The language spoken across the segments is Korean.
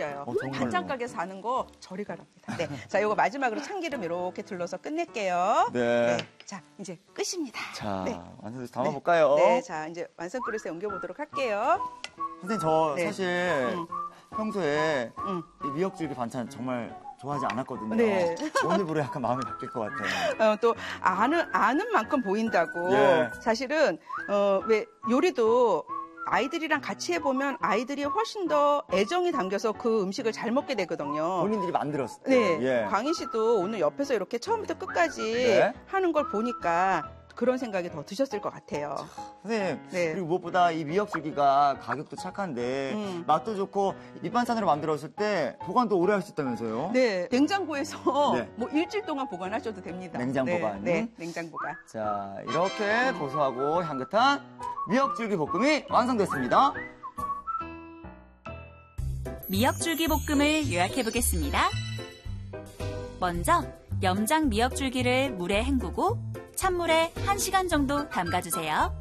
드려요. 정말로. 반찬 가게에서 사는 거 저리 가랍니다. 네, 자, 요거 마지막으로 참기름 이렇게 둘러서 끝낼게요. 네. 자, 이제 끝입니다. 자, 네. 완성돼서 담아볼까요? 네, 자, 이제 완성 그릇에 옮겨보도록 할게요. 선생님, 저 네. 사실 평소에 이 미역줄기 반찬 정말 좋아하지 않았거든요. 네. 오늘부로 약간 마음이 바뀔 것 같아요. 또 아는 만큼 보인다고. 예. 사실은 왜 요리도 아이들이랑 같이 해보면 아이들이 훨씬 더 애정이 담겨서 그 음식을 잘 먹게 되거든요. 본인들이 만들었을 때. 네, 예. 광희 씨도 오늘 옆에서 이렇게 처음부터 끝까지 네. 하는 걸 보니까 그런 생각이 더 드셨을 것 같아요. 선생님, 네. 그리고 무엇보다 이 미역줄기가 가격도 착한데 맛도 좋고 밑반찬으로 만들었을 때 보관도 오래 할 수 있다면서요? 네, 냉장고에서 네. 뭐 일주일 동안 보관하셔도 됩니다. 냉장 네, 보관. 네, 냉장 보관. 자, 이렇게 고소하고 향긋한 미역줄기 볶음이 완성됐습니다. 미역줄기 볶음을 요약해 보겠습니다. 먼저 염장 미역줄기를 물에 헹구고 찬물에 1시간 정도 담가주세요.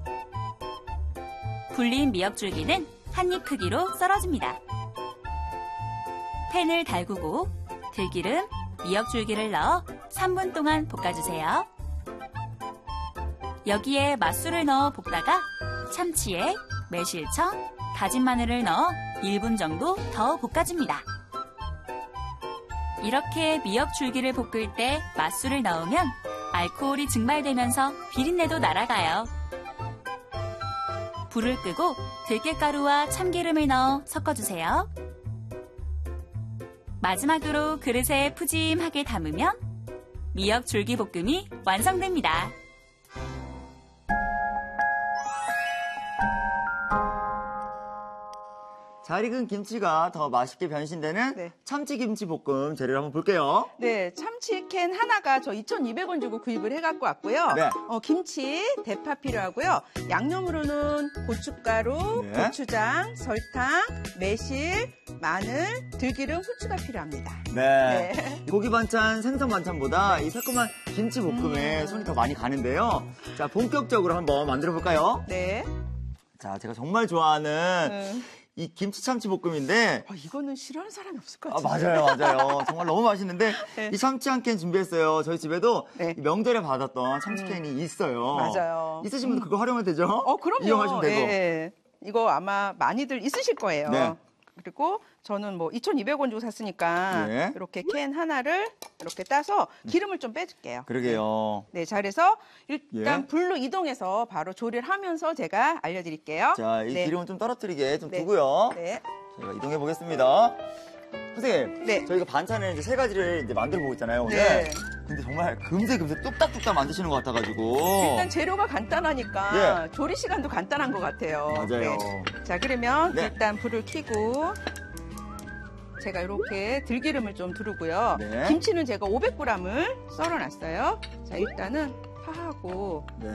불린 미역줄기는 한입 크기로 썰어줍니다. 팬을 달구고 들기름, 미역줄기를 넣어 3분 동안 볶아주세요. 여기에 맛술을 넣어 볶다가 참치에 매실청, 다진 마늘을 넣어 1분 정도 더 볶아줍니다. 이렇게 미역줄기를 볶을 때 맛술을 넣으면 알코올이 증발되면서 비린내도 날아가요. 불을 끄고 들깨가루와 참기름을 넣어 섞어주세요. 마지막으로 그릇에 푸짐하게 담으면 미역줄기 볶음이 완성됩니다. 잘 익은 김치가 더 맛있게 변신되는 네. 참치김치 볶음 재료를 한번 볼게요. 네, 참치 캔 하나가 저 2,200원 주고 구입을 해갖고 왔고요. 네. 김치, 대파 필요하고요. 양념으로는 고춧가루, 네. 고추장, 설탕, 매실, 마늘, 들기름, 후추가 필요합니다. 네. 네. 고기 반찬, 생선 반찬보다 이 새콤한 김치 볶음에 손이 더 많이 가는데요. 자, 본격적으로 한번 만들어 볼까요? 네. 자, 제가 정말 좋아하는 이 김치 참치 볶음인데 이거는 싫어하는 사람이 없을 것 아, 같아요. 맞아요. 정말 너무 맛있는데 네. 이 참치 한 캔 준비했어요. 저희 집에도 네. 이 명절에 받았던 참치 캔이 있어요. 맞아요. 있으신 분들 그거 활용하면 되죠? 그럼요. 이용하시면 되고. 네. 이거 아마 많이들 있으실 거예요. 네. 그리고 저는 뭐 2,200원 주고 샀으니까 네. 이렇게 캔 하나를 이렇게 따서 기름을 좀 빼줄게요. 그러게요. 네, 자, 그래서 일단 예. 불로 이동해서 바로 조리를 하면서 제가 알려드릴게요. 자, 이 네. 기름은 좀 떨어뜨리게 좀 네. 두고요. 네. 저희가 이동해 보겠습니다. 선생님, 네. 저희가 반찬을 이제 3가지를 이제 만들어 보고 있잖아요, 오늘. 네. 근데 정말 금세 뚝딱뚝딱 만드시는 것 같아가지고. 일단 재료가 간단하니까 예. 조리 시간도 간단한 것 같아요. 맞아요. 네. 자, 그러면 네. 일단 불을 켜고 제가 이렇게 들기름을 좀 두르고요. 네. 김치는 제가 500g을 썰어놨어요. 자, 일단은 파하고 네.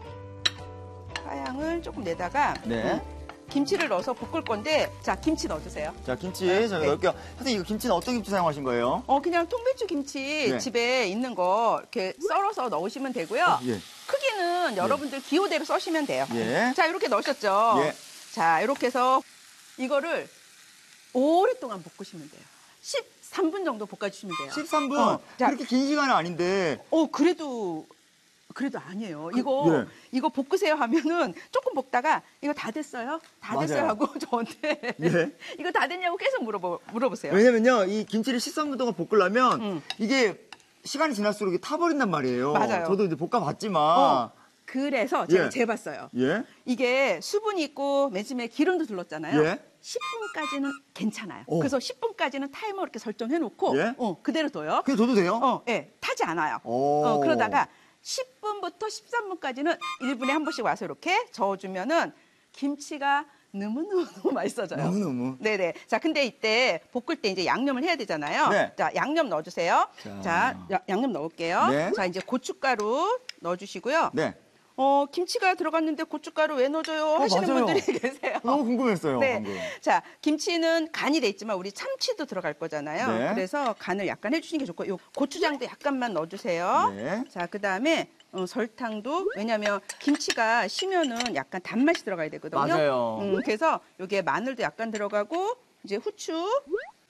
파향을 조금 내다가 네. 김치를 넣어서 볶을 건데, 자, 김치 넣어주세요. 자, 김치 저희 네. 넣을게요. 선생님, 이거 김치는 어떤 김치 사용하신 거예요? 그냥 통배추 김치 네. 집에 있는 거 이렇게 썰어서 넣으시면 되고요. 예. 크기는 여러분들 기호대로 써시면 돼요. 예. 자, 이렇게 넣으셨죠? 예. 자, 이렇게 해서 이거를 오랫동안 볶으시면 돼요. 13분 정도 볶아주시면 돼요. 13분? 자, 그렇게 긴 시간은 아닌데. 그래도 아니에요. 이거 볶으세요 하면은 조금 볶다가 이거 다 됐어요? 다 맞아요. 됐어요 하고 저한테 예. 이거 다 됐냐고 계속 물어보세요. 왜냐면요, 이 김치를 13분 동안 볶으려면 이게 시간이 지날수록 이게 타버린단 말이에요. 맞아요. 저도 이제 볶아봤지만. 그래서 제가 예. 재봤어요. 예? 이게 수분이 있고 맨 처음에 기름도 둘렀잖아요. 예. 10분까지는 괜찮아요. 오. 그래서 10분까지는 타이머 이렇게 설정해놓고 예? 그대로 둬요. 그냥 둬도 돼요? 예, 타지 않아요. 오. 그러다가 10분부터 13분까지는 1분에 한 번씩 와서 이렇게 저어주면은 김치가 너무너무 맛있어져요. 너무너무. 네네. 자, 근데 이때 볶을 때 이제 양념을 해야 되잖아요. 네. 자, 양념 넣어주세요. 자. 양념 넣을게요. 네. 자, 이제 고춧가루 넣어주시고요. 네. 김치가 들어갔는데 고춧가루 왜 넣어줘요? 하시는 맞아요. 분들이 계세요. 너무 궁금했어요, 네. 방금. 자, 김치는 간이 돼 있지만 우리 참치도 들어갈 거잖아요. 네. 그래서 간을 약간 해주시는 게 좋고, 요 고추장도 약간만 넣어주세요. 네. 자, 그 다음에 설탕도, 왜냐면 김치가 쉬면은 약간 단맛이 들어가야 되거든요. 맞아요. 그래서 여기에 마늘도 약간 들어가고, 이제 후추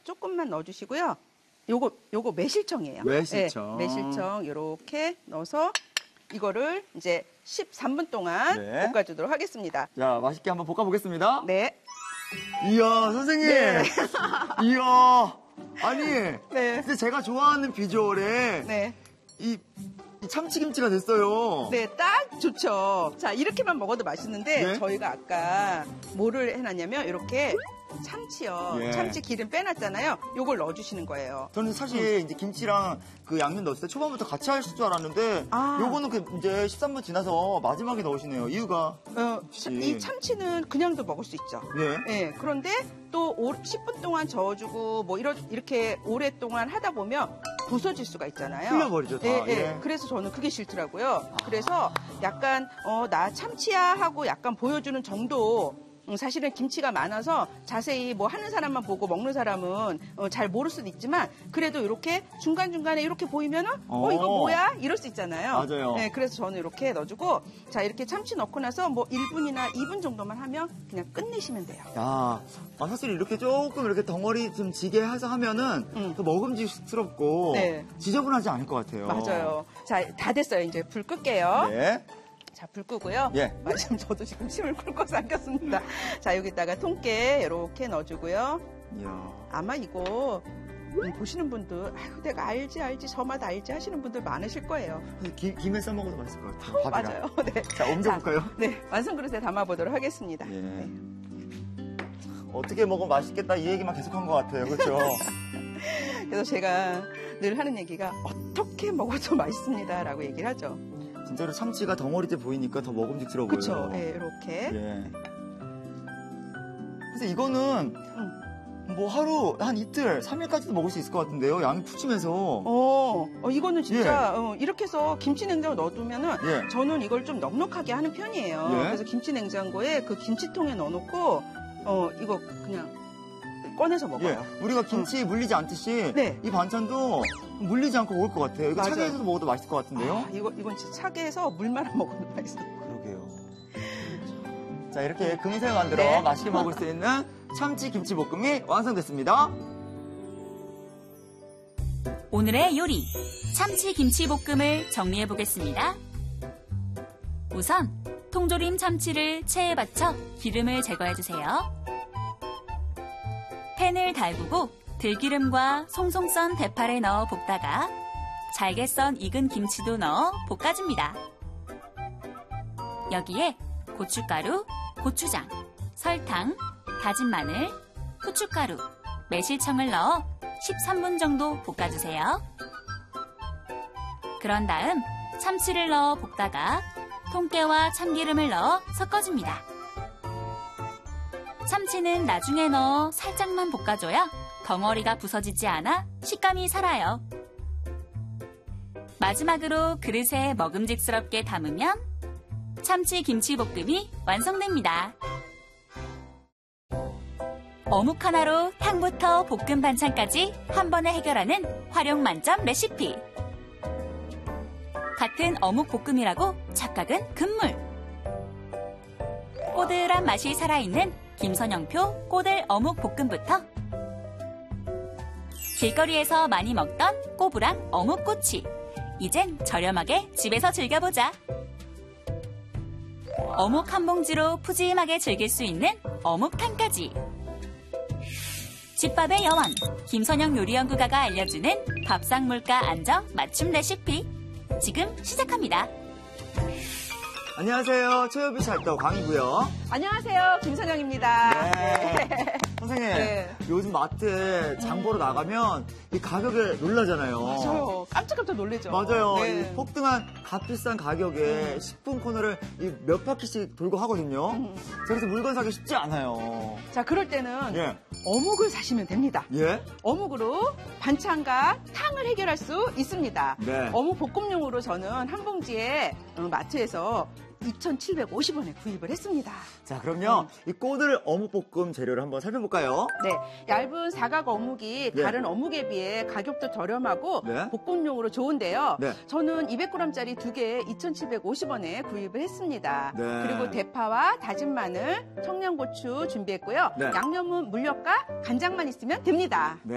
조금만 넣어주시고요. 요거 매실청이에요. 매실청. 네, 매실청 이렇게 넣어서 이거를 이제 13분 동안 네. 볶아주도록 하겠습니다. 자, 맛있게 한번 볶아보겠습니다. 네. 이야, 선생님. 네. 이야. 아니, 네. 근데 제가 좋아하는 비주얼에 네. 이 참치김치가 됐어요. 네, 딱 좋죠. 자, 이렇게만 먹어도 맛있는데 네? 저희가 아까 뭐를 해놨냐면 이렇게 참치요. 예. 참치 기름 빼놨잖아요. 요걸 넣어주시는 거예요. 저는 사실 이제 김치랑 그 양념 넣었을 때 초반부터 같이 하실 줄 알았는데 아. 요거는 그 이제 13분 지나서 마지막에 넣으시네요. 이유가 이 참치는 그냥도 먹을 수 있죠. 네. 네, 그런데 또 10분 동안 저어주고 뭐 이렇게 오랫동안 하다 보면 부서질 수가 있잖아요. 흘려버리죠, 다. 예, 예. 예. 그래서 저는 그게 싫더라고요. 그래서 약간 나 참치야 하고 약간 보여주는 정도. 사실은 김치가 많아서 자세히 뭐 하는 사람만 보고 먹는 사람은 잘 모를 수도 있지만 그래도 이렇게 중간중간에 이렇게 보이면은 이거 뭐야? 이럴 수 있잖아요. 맞아요. 네, 그래서 저는 이렇게 넣어주고 자 이렇게 참치 넣고 나서 뭐 1분이나 2분 정도만 하면 그냥 끝내시면 돼요. 야, 사실 이렇게 조금 이렇게 덩어리 좀 지게 해서 하면은 더 먹음직스럽고 네. 지저분하지 않을 것 같아요. 맞아요. 자, 다 됐어요. 이제 불 끌게요. 네. 자, 불 끄고요. 예. 지금 저도 지금 침을 꿀꺽 삼켰습니다. 자, 여기다가 통깨 이렇게 넣어주고요. 이야. 아마 이거 보시는 분들 아유 내가 알지 저 맛 알지 하시는 분들 많으실 거예요. 김에 싸 먹어도 맛있을 것 같아요. 밥이랑. 맞아요. 네. 자, 옮겨볼까요? 네, 완성 그릇에 담아보도록 하겠습니다. 예. 네. 어떻게 먹으면 맛있겠다 이 얘기만 계속한 것 같아요. 그렇죠? 그래서 제가 늘 하는 얘기가 어떻게 먹어도 맛있습니다라고 얘기를 하죠. 진짜로 참치가 덩어리째 보이니까 더 먹음직스러워 보여요. 그렇죠. 네, 이렇게. 예. 그래서 이거는 뭐 하루, 한 이틀, 3일까지도 먹을 수 있을 것 같은데요. 양이 푸짐해서. 이거는 진짜 이렇게 해서 김치 냉장고 넣어두면은 예. 저는 이걸 좀 넉넉하게 하는 편이에요. 예. 그래서 김치 냉장고에 그 김치통에 넣어놓고 이거 그냥 꺼내서 먹어요. 예. 우리가 김치 물리지 않듯이 네. 이 반찬도 물리지 않고 먹을 것 같아요. 이거 맞아요. 차게 해서 먹어도 맛있을 것 같은데요. 아, 이건 진짜 차게 해서 물만 먹어도 맛있어요. 그러게요. 자, 이렇게 금세 만들어 네. 맛있게 먹을 수 있는 참치 김치볶음이 완성됐습니다. 오늘의 요리, 참치 김치볶음을 정리해 보겠습니다. 우선 통조림 참치를 체에 받쳐 기름을 제거해 주세요. 팬을 달구고 들기름과 송송 썬 대파를 넣어 볶다가 잘게 썬 익은 김치도 넣어 볶아줍니다. 여기에 고춧가루, 고추장, 설탕, 다진 마늘, 후춧가루, 매실청을 넣어 13분 정도 볶아주세요. 그런 다음 참치를 넣어 볶다가 통깨와 참기름을 넣어 섞어줍니다. 참치는 나중에 넣어 살짝만 볶아줘야 덩어리가 부서지지 않아 식감이 살아요. 마지막으로 그릇에 먹음직스럽게 담으면 참치 김치볶음이 완성됩니다. 어묵 하나로 탕부터 볶음 반찬까지 한 번에 해결하는 활용 만점 레시피. 같은 어묵 볶음이라고 착각은 금물. 꼬들한 맛이 살아있는 김선영표 꼬들 어묵 볶음부터 길거리에서 많이 먹던 꼬부랑 어묵꼬치. 이젠 저렴하게 집에서 즐겨보자. 어묵 한 봉지로 푸짐하게 즐길 수 있는 어묵탕까지. 집밥의 여왕 김선영 요리연구가가 알려주는 밥상 물가 안정 맞춤 레시피. 지금 시작합니다. 안녕하세요. 최여비 찰떡 광이고요. 안녕하세요. 김선영입니다. 네. 선생님, 네. 요즘 마트에 장 보러 나가면 이 가격에 놀라잖아요. 맞아요. 깜짝깜짝 놀라죠. 맞아요. 네. 이 폭등한 값비싼 가격에 10분 코너를 몇 바퀴씩 돌고 하거든요. 그래서 물건 사기 쉽지 않아요. 자, 그럴 때는 예. 어묵을 사시면 됩니다. 예? 어묵으로 반찬과 탕을 해결할 수 있습니다. 네. 어묵 볶음용으로 저는 한 봉지에 마트에서 2,750원에 구입을 했습니다. 자, 그럼요. 이 꼬들 어묵볶음 재료를 한번 살펴볼까요? 네, 얇은 사각 어묵이 네. 다른 어묵에 비해 가격도 저렴하고 네. 볶음용으로 좋은데요. 네. 저는 200g짜리 2개에 2,750원에 구입을 했습니다. 네. 그리고 대파와 다진 마늘, 청양고추 준비했고요. 네. 양념은 물엿과 간장만 있으면 됩니다. 네.